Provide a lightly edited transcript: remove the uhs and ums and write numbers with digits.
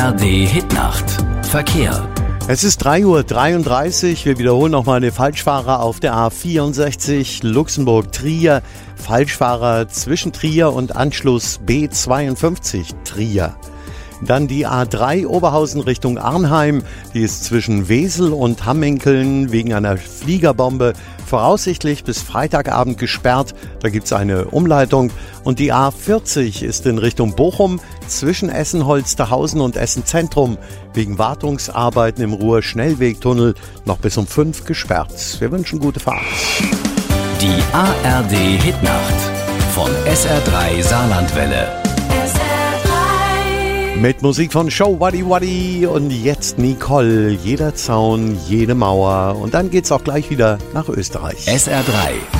ARD Hitnacht. Verkehr. Es ist 3:33 Uhr. Wir wiederholen nochmal den Falschfahrer auf der A64 Luxemburg-Trier. Falschfahrer zwischen Trier und Anschluss B52 Trier. Dann die A3 Oberhausen Richtung Arnheim. Die ist zwischen Wesel und Hamminkeln wegen einer Fliegerbombe voraussichtlich bis Freitagabend gesperrt. Da gibt es eine Umleitung. Und die A40 ist in Richtung Bochum zwischen Essen-Holsterhausen und Essen-Zentrum wegen Wartungsarbeiten im Ruhr-Schnellwegtunnel noch bis um 5 gesperrt. Wir wünschen gute Fahrt. Die ARD Hitnacht von SR3 Saarlandwelle. Mit Musik von Show Waddy Waddy und jetzt Nicole. Jeder Zaun, jede Mauer. Und dann geht's auch gleich wieder nach Österreich. SR3